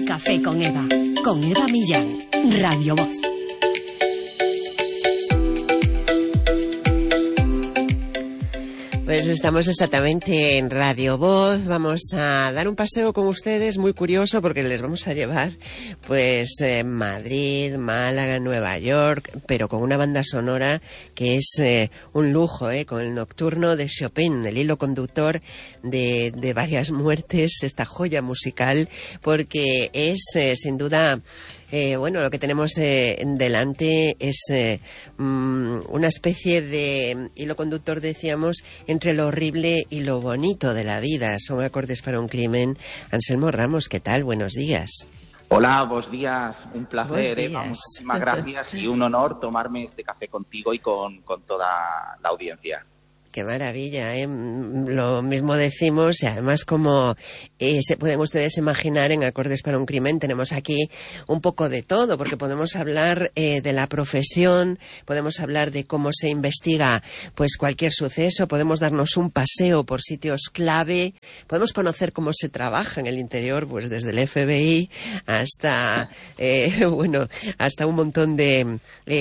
Café con Eva Millán, Radio Voz. Pues estamos exactamente en Radio Voz. Vamos a dar un paseo con ustedes muy curioso porque les vamos a llevar pues Madrid, Málaga, Nueva York, pero con una banda sonora que es un lujo, con el Nocturno de Chopin, el hilo conductor de varias muertes, esta joya musical, porque es sin duda... lo que tenemos delante es una especie de hilo conductor, decíamos, entre lo horrible y lo bonito de la vida. Son acordes para un crimen. Anselmo Ramos, ¿qué tal? Buenos días. Hola, buenos días. Un placer, Eva. Muchísimas gracias y un honor tomarme este café contigo y con toda la audiencia. Qué maravilla, Lo mismo decimos, y además como se pueden ustedes imaginar, en Acordes para un Crimen tenemos aquí un poco de todo, porque podemos hablar de la profesión, podemos hablar de cómo se investiga pues cualquier suceso, podemos darnos un paseo por sitios clave, podemos conocer cómo se trabaja en el interior, pues desde el FBI hasta hasta un montón de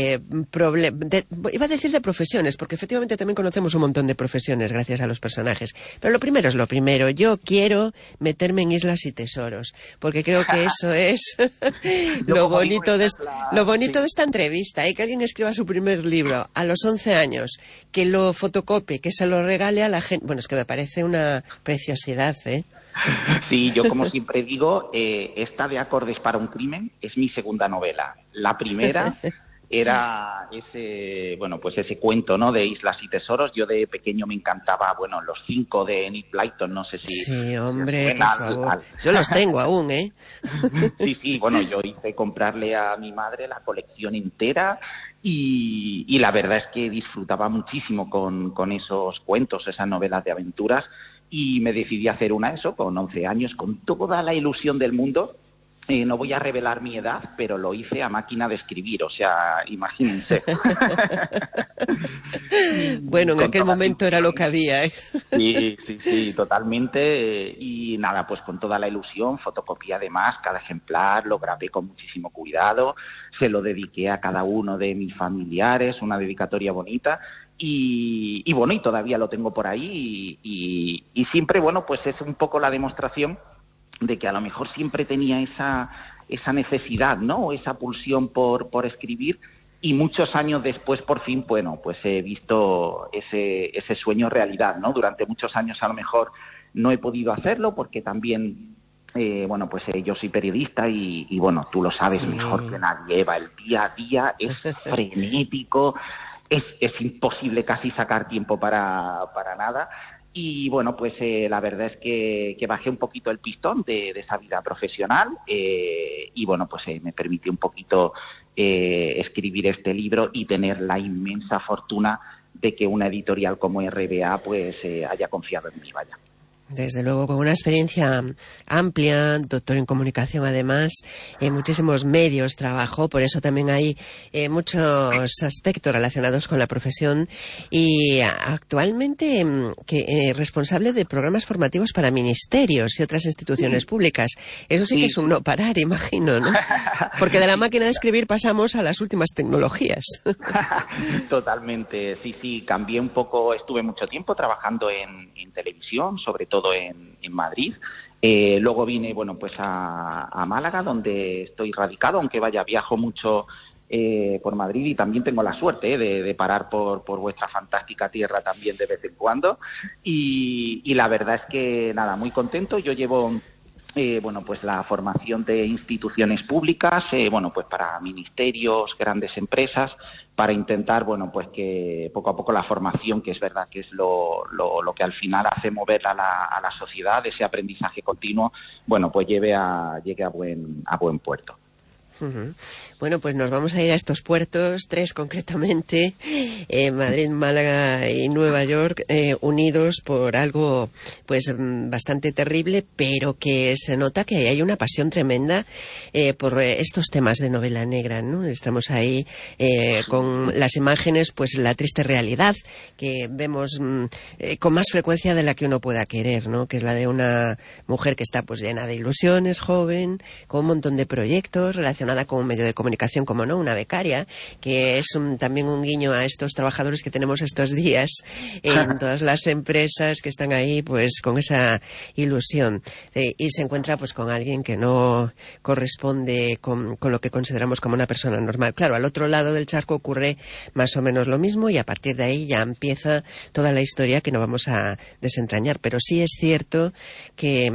iba a decir de profesiones, porque efectivamente también conocemos un montón de profesiones gracias a los personajes. Pero lo primero es lo primero. Yo quiero meterme en islas y tesoros, porque creo que eso es lo bonito de esta entrevista. Que alguien escriba su primer libro a los 11 años, que lo fotocopie, que se lo regale a la gente. Bueno, es que me parece una preciosidad, Sí, yo como siempre digo, esta de Acordes para un Crimen es mi segunda novela. La primera... era ese cuento, ¿no?, de Islas y Tesoros. Yo de pequeño me encantaba, los 5 de Enid Blyton, no sé si... Sí, hombre, por favor. Yo los tengo aún, Sí, yo hice comprarle a mi madre la colección entera y la verdad es que disfrutaba muchísimo con esos cuentos, esas novelas de aventuras, y me decidí a hacer con 11 años, con toda la ilusión del mundo. No voy a revelar mi edad, pero lo hice a máquina de escribir, o sea, imagínense. Bueno, en aquel momento era lo que había, Sí, totalmente. Y nada, pues con toda la ilusión, fotocopié además cada ejemplar, lo grabé con muchísimo cuidado, se lo dediqué a cada uno de mis familiares, una dedicatoria bonita. Y todavía lo tengo por ahí y siempre, pues es un poco la demostración de que a lo mejor siempre tenía esa necesidad, ¿no?, o esa pulsión por escribir, y muchos años después, por fin, pues he visto ese sueño realidad, ¿no? Durante muchos años a lo mejor no he podido hacerlo porque también, yo soy periodista y tú lo sabes mejor que nadie, Eva, el día a día es frenético, es imposible casi sacar tiempo para nada. Y la verdad es que bajé un poquito el pistón de esa vida profesional me permitió un poquito escribir este libro y tener la inmensa fortuna de que una editorial como RBA haya confiado en mí, vaya. Desde luego, con una experiencia amplia, doctor en comunicación además, en muchísimos medios trabajó, por eso también hay muchos aspectos relacionados con la profesión, y actualmente responsable de programas formativos para ministerios y otras instituciones públicas. Eso sí que es un no parar, imagino, ¿no? Porque de la máquina de escribir pasamos a las últimas tecnologías. Totalmente, sí, cambié un poco, estuve mucho tiempo trabajando en televisión, sobre todo en Madrid. Luego vine a Málaga, donde estoy radicado, aunque viajo mucho por Madrid, y también tengo la suerte de parar por vuestra fantástica tierra también de vez en cuando, y la verdad es que nada, muy contento. Yo llevo la formación de instituciones públicas, para ministerios, grandes empresas, para intentar, que poco a poco la formación, que es verdad que es lo que al final hace mover a la sociedad, ese aprendizaje continuo, llegue a buen puerto. Uh-huh. Bueno, pues nos vamos a ir a estos puertos, 3 concretamente, Madrid, Málaga y Nueva York, unidos por algo pues bastante terrible, pero que se nota que hay una pasión tremenda por estos temas de novela negra, ¿no? Estamos ahí con las imágenes, pues la triste realidad que vemos con más frecuencia de la que uno pueda querer, ¿no? Que es la de una mujer que está pues llena de ilusiones, joven, con un montón de proyectos, relacionada con un medio de comunicación, como no, una becaria, que es también un guiño a estos trabajadores que tenemos estos días en todas las empresas que están ahí pues con esa ilusión, y se encuentra pues con alguien que no corresponde con lo que consideramos como una persona normal. Claro, al otro lado del charco ocurre más o menos lo mismo y a partir de ahí ya empieza toda la historia que no vamos a desentrañar, pero sí es cierto que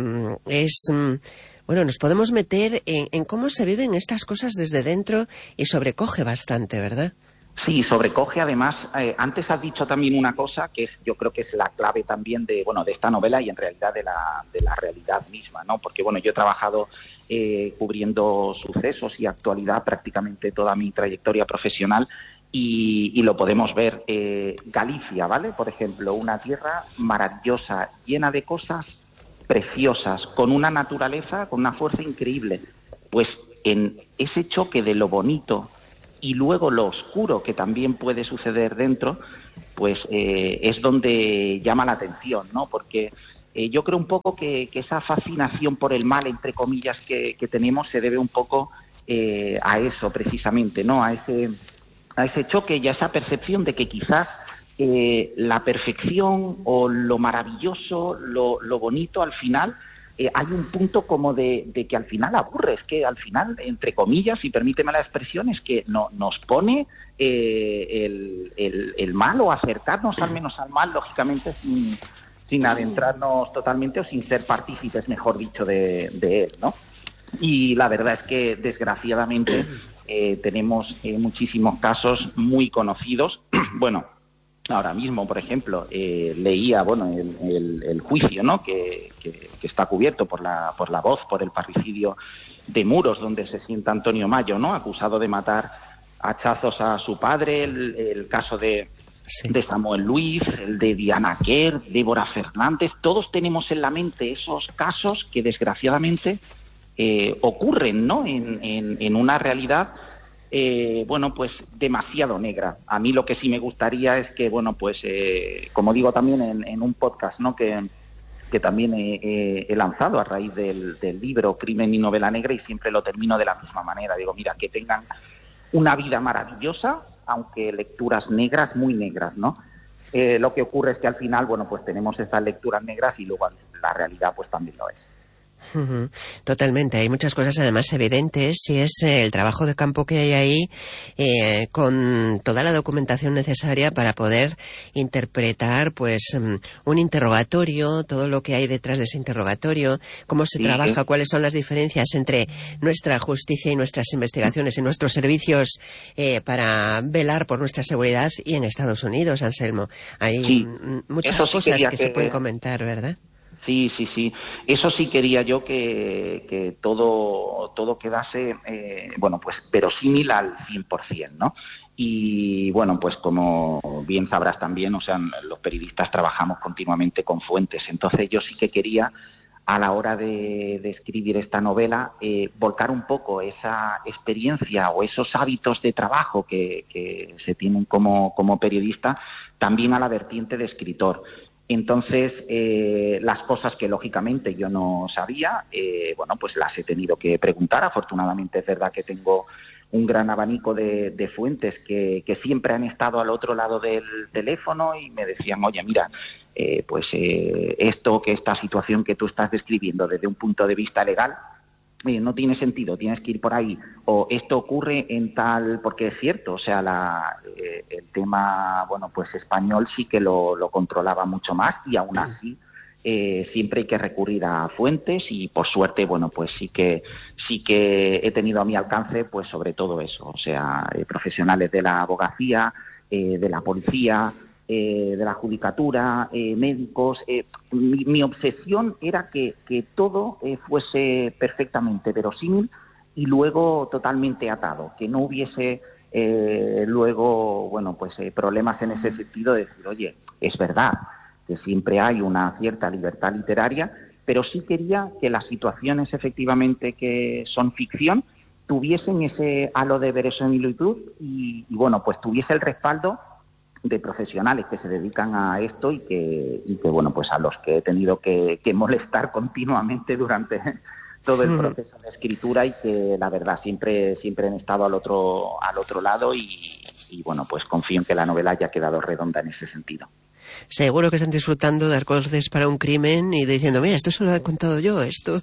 bueno, nos podemos meter en cómo se viven estas cosas desde dentro y sobrecoge bastante, ¿verdad? Sí, sobrecoge. Además, antes has dicho también una cosa que yo creo que es la clave también de esta novela y en realidad de la realidad misma, ¿no? Porque bueno, yo he trabajado cubriendo sucesos y actualidad prácticamente toda mi trayectoria profesional y lo podemos ver. Galicia, ¿vale? Por ejemplo, una tierra maravillosa, llena de cosas preciosas, con una naturaleza, con una fuerza increíble. Pues en ese choque de lo bonito y luego lo oscuro que también puede suceder dentro, pues es donde llama la atención, ¿no? Porque yo creo un poco que esa fascinación por el mal, entre comillas, que tenemos se debe un poco a eso precisamente, ¿no? A ese choque y a esa percepción de que quizás la perfección o lo maravilloso, lo bonito al final, hay un punto como de que al final aburre, es que al final, entre comillas, y permíteme la expresión, es que nos pone el mal o acercarnos al menos al mal, lógicamente sin adentrarnos totalmente o sin ser partícipes, mejor dicho, de él, ¿no? Y la verdad es que desgraciadamente tenemos muchísimos casos muy conocidos. Bueno, ahora mismo, por ejemplo, leía el juicio, ¿no? que está cubierto por la Voz por el parricidio de Muros, donde se sienta Antonio Mayo, ¿no? Acusado de matar a hachazos a su padre, el caso de Samuel Luis, el de Diana Quer, Débora Fernández. Todos tenemos en la mente esos casos que desgraciadamente ocurren, ¿no? En una realidad pues demasiado negra. A mí lo que sí me gustaría es que, como digo también en un podcast, ¿no? que también he lanzado a raíz del libro Crimen y Novela Negra, y siempre lo termino de la misma manera. Digo, mira, que tengan una vida maravillosa, aunque lecturas negras, muy negras, ¿no? Lo que ocurre es que al final, pues tenemos esas lecturas negras y luego la realidad pues también lo es. Totalmente, hay muchas cosas además evidentes y es el trabajo de campo que hay ahí con toda la documentación necesaria para poder interpretar pues un interrogatorio, todo lo que hay detrás de ese interrogatorio, cómo se trabaja, cuáles son las diferencias entre nuestra justicia y nuestras investigaciones y nuestros servicios para velar por nuestra seguridad y en Estados Unidos, Anselmo. Hay muchas cosas que se pueden comentar, ¿verdad? Sí. Eso sí quería yo que todo quedase, pues verosímil al 100%, ¿no? Y pues como bien sabrás también, los periodistas trabajamos continuamente con fuentes. Entonces yo sí que quería, a la hora de escribir esta novela, volcar un poco esa experiencia o esos hábitos de trabajo que se tienen como periodista también a la vertiente de escritor. Entonces, las cosas que lógicamente yo no sabía, pues las he tenido que preguntar. Afortunadamente es verdad que tengo un gran abanico de fuentes que siempre han estado al otro lado del teléfono y me decían, oye, mira, esta situación que tú estás describiendo desde un punto de vista legal, no tiene sentido, tienes que ir por ahí, o esto ocurre en tal, porque es cierto, el tema, español sí que lo controlaba mucho más y aún así siempre hay que recurrir a fuentes y por suerte, sí que he tenido a mi alcance, pues sobre todo eso, profesionales de la abogacía, de la policía, de la judicatura, médicos. Mi obsesión era que todo fuese perfectamente verosímil y luego totalmente atado, que no hubiese luego, bueno, pues problemas en ese sentido de decir, oye, es verdad que siempre hay una cierta libertad literaria, pero sí quería que las situaciones efectivamente que son ficción tuviesen ese halo de verosimilitud y bueno, pues tuviese el respaldo de profesionales que se dedican a esto y que bueno, pues a los que he tenido que molestar continuamente durante todo el proceso de escritura y que la verdad siempre han estado al otro lado y bueno, pues confío en que la novela haya quedado redonda en ese sentido. Seguro que están disfrutando de Arcoces para un crimen y diciendo, mira, esto se lo he contado yo, esto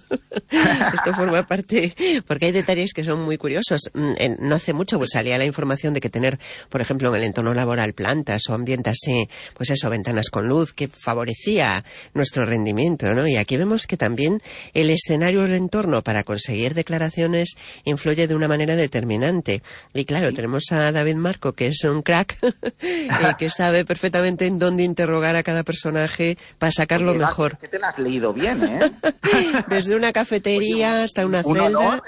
forma parte, porque hay detalles que son muy curiosos. No hace mucho pues salía la información de que tener, por ejemplo, en el entorno laboral plantas o ambientarse, pues eso, ventanas con luz, que favorecía nuestro rendimiento, ¿no? Y aquí vemos que también el escenario o el entorno para conseguir declaraciones influye de una manera determinante. Y claro, tenemos a David Marco, que es un crack, que sabe perfectamente en dónde interrogar a cada personaje para sacarlo mejor. Que te la has leído bien, ¿eh? Desde una cafetería hasta una celda.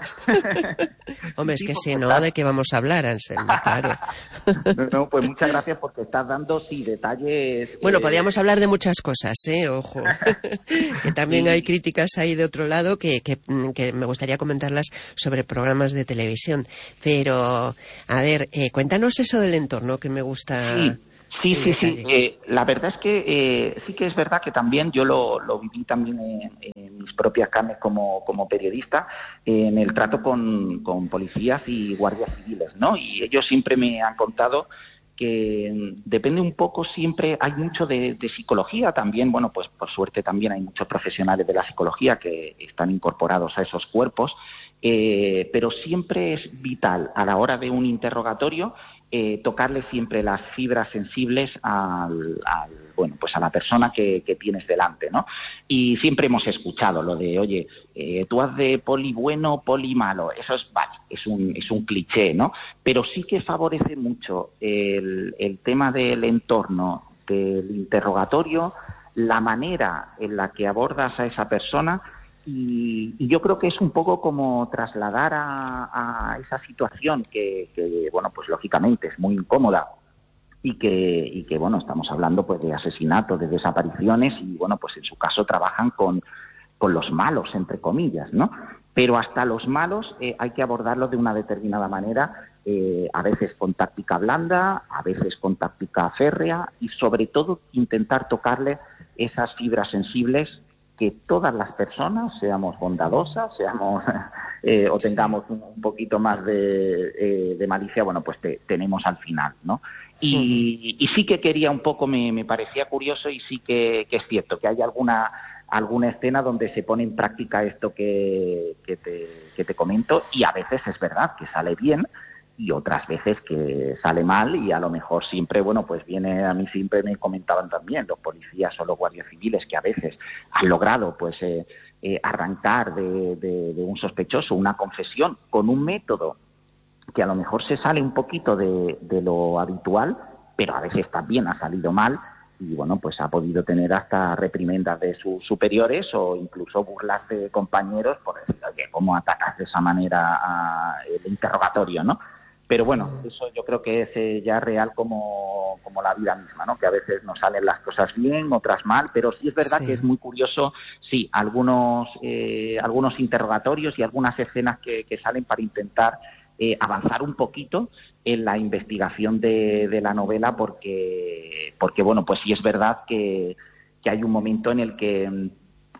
Hombre, es que si no, ¿de qué vamos a hablar, Anselmo? Claro. No, pues muchas gracias porque estás dando, sí, detalles... Bueno, podríamos hablar de muchas cosas, ojo. Que también hay críticas ahí de otro lado que me gustaría comentarlas sobre programas de televisión. Pero, a ver, cuéntanos eso del entorno que me gusta... Sí. La verdad es que sí que es verdad que también yo lo viví también en mis propias carnes como periodista, en el trato con policías y guardias civiles, ¿no? Y ellos siempre me han contado que depende un poco, siempre hay mucho de psicología también, bueno, pues por suerte también hay muchos profesionales de la psicología que están incorporados a esos cuerpos, pero siempre es vital a la hora de un interrogatorio tocarle siempre las fibras sensibles bueno, pues a la persona que tienes delante, ¿no? Y siempre hemos escuchado lo de, oye, tú haz de poli bueno, poli malo, eso es, vale, es un cliché, ¿no? Pero sí que favorece mucho el tema del entorno, del interrogatorio, la manera en la que abordas a esa persona. Y yo creo que es un poco como trasladar a esa situación que, bueno, pues lógicamente es muy incómoda y que bueno, estamos hablando pues de asesinatos, de desapariciones y bueno, pues en su caso trabajan con los malos, entre comillas, ¿no? Pero hasta los malos hay que abordarlos de una determinada manera, a veces con táctica blanda, a veces con táctica férrea y sobre todo intentar tocarle esas fibras sensibles que todas las personas seamos bondadosas, seamos o tengamos un poquito más de malicia, bueno, pues tenemos al final, ¿no? Y sí que quería un poco, me parecía curioso y sí que es cierto que hay alguna escena donde se pone en práctica esto que te comento y a veces es verdad que sale bien y otras veces que sale mal y a lo mejor siempre, bueno, pues a mí siempre me comentaban también los policías o los guardias civiles que a veces han logrado pues arrancar de un sospechoso una confesión con un método que a lo mejor se sale un poquito de lo habitual, pero a veces también ha salido mal y bueno, pues ha podido tener hasta reprimendas de sus superiores o incluso burlas de compañeros por decir, oye, ¿cómo atacas de esa manera el interrogatorio, no? Pero bueno, eso yo creo que es ya real como la vida misma, ¿no? Que a veces nos salen las cosas bien, otras mal, pero sí es verdad que es muy curioso, sí, algunos interrogatorios y algunas escenas que salen para intentar avanzar un poquito en la investigación de la novela porque bueno, pues sí es verdad que hay un momento en el que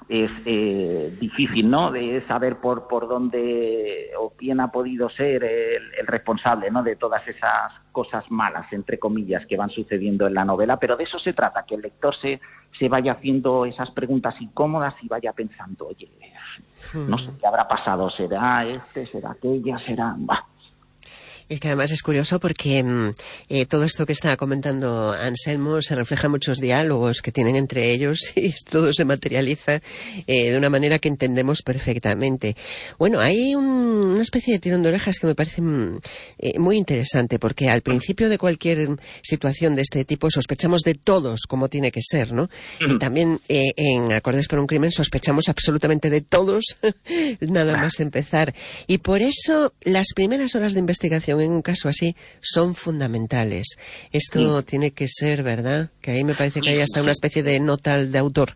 es difícil, ¿no?, de saber por dónde o quién ha podido ser el responsable, ¿no?, de todas esas cosas malas, entre comillas, que van sucediendo en la novela, pero de eso se trata, que el lector se vaya haciendo esas preguntas incómodas y vaya pensando, oye, no sé qué habrá pasado, será será aquella, será... Bah. Es que además es curioso porque todo esto que estaba comentando Anselmo se refleja en muchos diálogos que tienen entre ellos y todo se materializa de una manera que entendemos perfectamente. Bueno, hay una especie de tirón de orejas que me parece muy interesante, porque al principio de cualquier situación de este tipo sospechamos de todos como tiene que ser, ¿no? Y también en Acordes por un crimen sospechamos absolutamente de todos nada más empezar. Y por eso las primeras horas de investigación en un caso así son fundamentales. Esto tiene que ser, ¿verdad? Que ahí me parece que hay hasta una especie de nota de autor.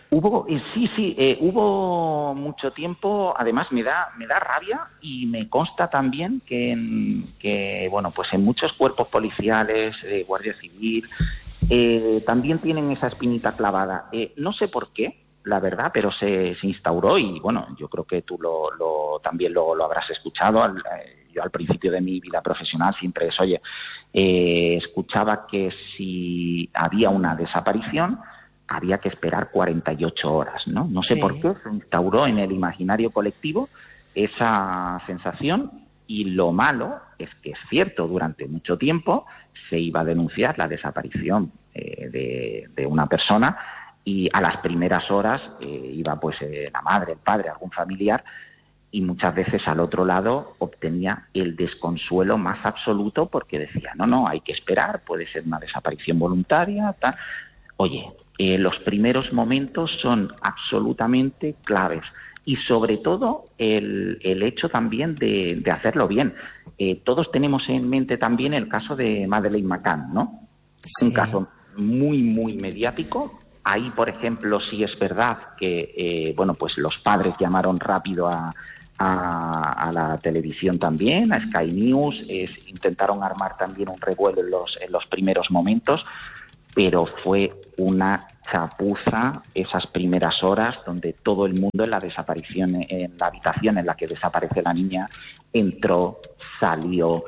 Hubo mucho tiempo. Además me da rabia y me consta también que bueno, pues en muchos cuerpos policiales, Guardia Civil, también tienen esa espinita clavada. No sé por qué, la verdad, pero se instauró y bueno, yo creo que tú también lo habrás escuchado. Yo al principio de mi vida profesional siempre escuchaba que si había una desaparición había que esperar 48 horas, ¿no? No sé por qué se instauró en el imaginario colectivo esa sensación, y lo malo es que es cierto, durante mucho tiempo se iba a denunciar la desaparición de una persona y a las primeras horas iba pues la madre, el padre, algún familiar, y muchas veces al otro lado obtenía el desconsuelo más absoluto porque decía, no, hay que esperar, puede ser una desaparición voluntaria, tal. Oye, los primeros momentos son absolutamente claves y sobre todo el hecho también de hacerlo bien. Todos tenemos en mente también el caso de Madeleine McCann, ¿no? Sí. Un caso muy, muy mediático. Ahí, por ejemplo, sí es verdad que bueno, pues los padres llamaron rápido a la televisión también, a Sky News, intentaron armar también un revuelo en los primeros momentos, pero fue una chapuza esas primeras horas donde todo el mundo en la desaparición, en la habitación en la que desaparece la niña, entró, salió,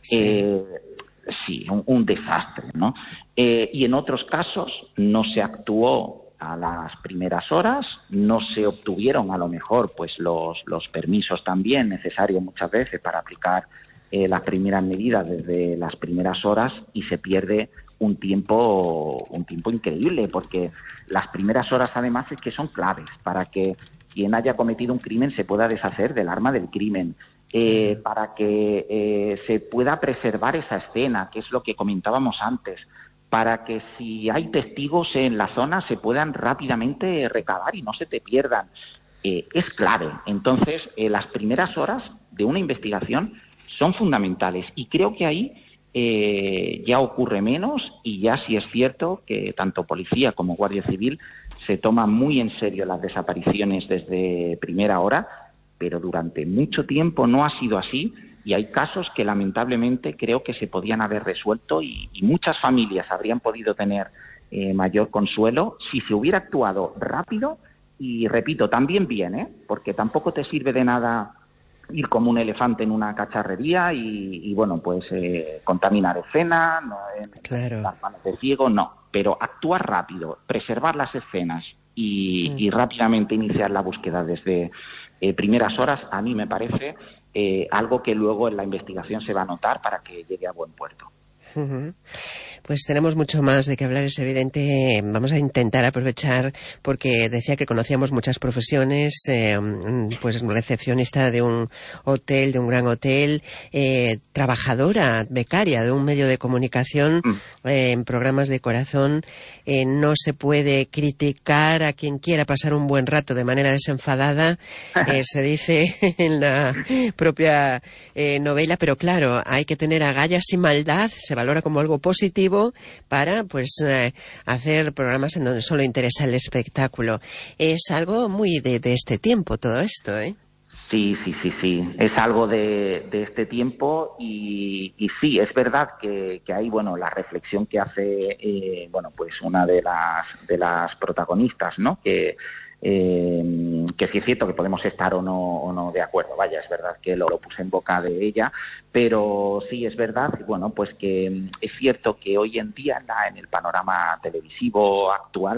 un desastre, ¿no? Y en otros casos no se actuó a las primeras horas, no se obtuvieron a lo mejor pues los permisos también necesarios muchas veces para aplicar las primeras medidas desde las primeras horas, y se pierde un tiempo increíble, porque las primeras horas además es que son claves para que quien haya cometido un crimen se pueda deshacer del arma del crimen, para que se pueda preservar esa escena, que es lo que comentábamos antes, para que si hay testigos en la zona se puedan rápidamente recabar y no se te pierdan. Es clave. Entonces, las primeras horas de una investigación son fundamentales, y creo que ahí ya ocurre menos, y ya sí es cierto que tanto policía como Guardia Civil se toman muy en serio las desapariciones desde primera hora, pero durante mucho tiempo no ha sido así, y hay casos que lamentablemente creo que se podían haber resuelto y muchas familias habrían podido tener mayor consuelo si se hubiera actuado rápido y, repito, también bien, porque tampoco te sirve de nada ir como un elefante en una cacharrería y bueno, pues contaminar escena, las manos de ciego, no. Pero actuar rápido, preservar las escenas y rápidamente iniciar la búsqueda desde primeras horas, a mí me parece algo que luego en la investigación se va a notar para que llegue a buen puerto. Pues tenemos mucho más de qué hablar, es evidente. Vamos a intentar aprovechar, porque decía que conocíamos muchas profesiones, pues recepcionista de un hotel, de un gran hotel, trabajadora, becaria de un medio de comunicación, en programas de corazón. No se puede criticar a quien quiera pasar un buen rato de manera desenfadada, se dice en la propia novela, pero claro, hay que tener agallas y maldad, se valora como algo positivo para pues hacer programas en donde solo interesa el espectáculo. Es algo muy de este tiempo todo esto, ¿eh? Sí. Es algo de este tiempo y sí, es verdad que hay, bueno, la reflexión que hace, bueno, pues una de las protagonistas, ¿no? Que sí es cierto que podemos estar o no de acuerdo. Vaya, es verdad que lo puse en boca de ella, pero sí es verdad, bueno, pues que es cierto que hoy en día en el panorama televisivo actual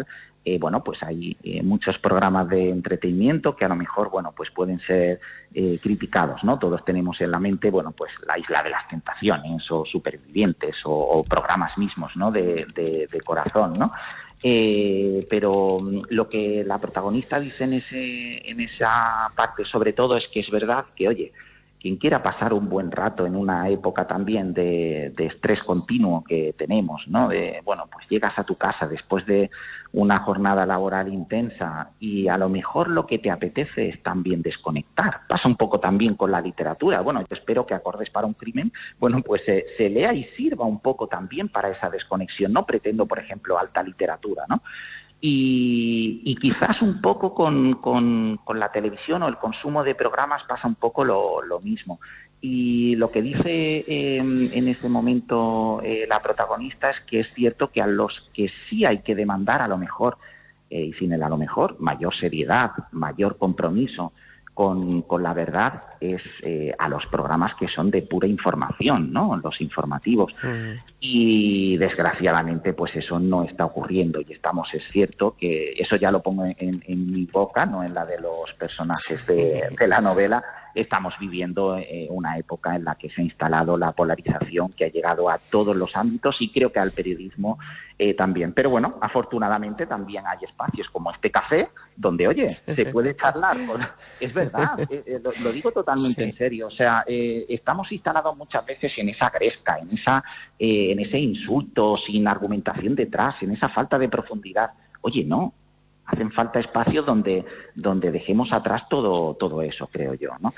bueno, pues hay muchos programas de entretenimiento que a lo mejor, bueno, pues pueden ser criticados, ¿no? Todos tenemos en la mente, bueno, pues La Isla de las Tentaciones o Supervivientes o programas mismos, ¿no? De corazón, ¿no? Pero lo que la protagonista dice en esa parte, sobre todo, es que es verdad que, oye, quien quiera pasar un buen rato en una época también de estrés continuo que tenemos, ¿no? Bueno, pues llegas a tu casa después de una jornada laboral intensa y a lo mejor lo que te apetece es también desconectar. Pasa un poco también con la literatura. Bueno, yo espero que Acordes para un crimen, bueno, pues se lea y sirva un poco también para esa desconexión. No pretendo, por ejemplo, alta literatura, ¿no? Y quizás un poco con la televisión o el consumo de programas pasa un poco lo mismo. Y lo que dice en ese momento la protagonista es que es cierto que a los que sí hay que demandar a lo mejor, y sin el a lo mejor, mayor seriedad, mayor compromiso con la verdad es a los programas que son de pura información, ¿no? Los informativos. Y desgraciadamente pues eso no está ocurriendo y es cierto que eso ya lo pongo en mi boca, no en la de los personajes de la novela. Estamos viviendo una época en la que se ha instalado la polarización que ha llegado a todos los ámbitos y creo que al periodismo también. Pero bueno, afortunadamente también hay espacios como este café donde, oye, se puede charlar. Es verdad, lo digo totalmente en serio. O sea, estamos instalados muchas veces en esa gresca, en ese insulto sin argumentación detrás, en esa falta de profundidad. Oye, no. Hacen falta espacios donde dejemos atrás todo eso, creo yo, ¿no?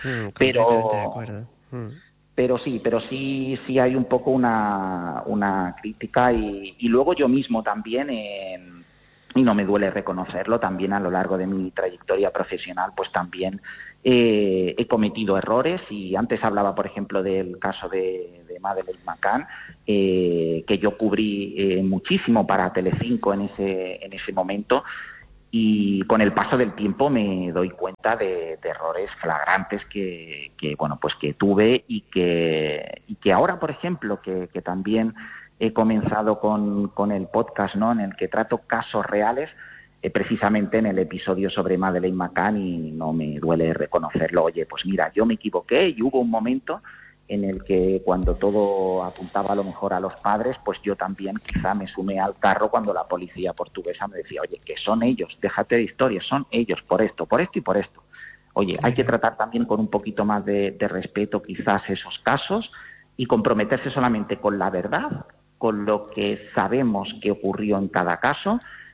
Pero sí hay un poco una crítica y luego yo mismo también, y no me duele reconocerlo, también a lo largo de mi trayectoria profesional, pues también he cometido errores y antes hablaba, por ejemplo, del caso de Madeleine McCann, que yo cubrí muchísimo para Telecinco en ese momento. Y con el paso del tiempo me doy cuenta de errores flagrantes que bueno, pues que tuve y que ahora, por ejemplo, que también he comenzado con el podcast, ¿no? En el que trato casos reales, precisamente en el episodio sobre Madeleine McCann, y no me duele reconocerlo. Oye, pues mira, yo me equivoqué y hubo un momento en el que cuando todo apuntaba a lo mejor a los padres, pues yo también quizá me sumé al carro cuando la policía portuguesa me decía, oye, que son ellos, déjate de historias, son ellos, por esto y por esto. Oye, hay que tratar también con un poquito más de respeto quizás esos casos y comprometerse solamente con la verdad, con lo que sabemos que ocurrió en cada caso.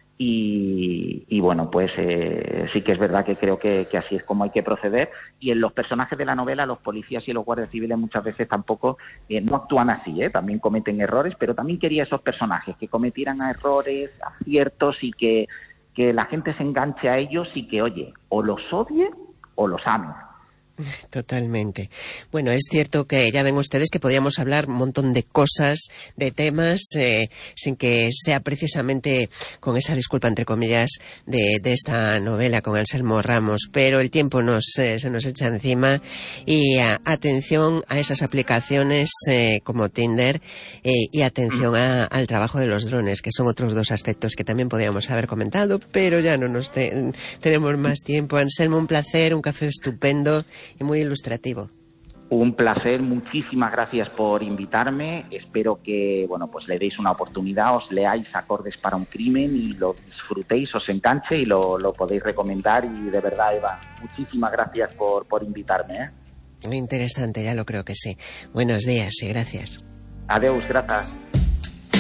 Y bueno, pues sí que es verdad que creo que así es como hay que proceder. Y en los personajes de la novela, los policías y los guardias civiles muchas veces tampoco no actúan así, también cometen errores, pero también quería esos personajes que cometieran errores, aciertos y que la gente se enganche a ellos y que, oye, o los odie o los ame. Totalmente. Bueno, es cierto que ya ven ustedes que podríamos hablar un montón de cosas, de temas, sin que sea precisamente con esa disculpa, entre comillas, de esta novela con Anselmo Ramos, pero el tiempo se nos echa encima y atención a esas aplicaciones como Tinder y atención al trabajo de los drones, que son otros dos aspectos que también podríamos haber comentado, pero ya no nos tenemos más tiempo. Anselmo, un placer, un café estupendo y muy ilustrativo. Un placer, muchísimas gracias por invitarme. Espero que, bueno, pues le deis una oportunidad, os leáis Acordes para un crimen y lo disfrutéis, os enganche y lo podéis recomendar. Y de verdad, Eva, muchísimas gracias por invitarme. Muy interesante, ya lo creo que sí. Buenos días y gracias. Adeus, gracias.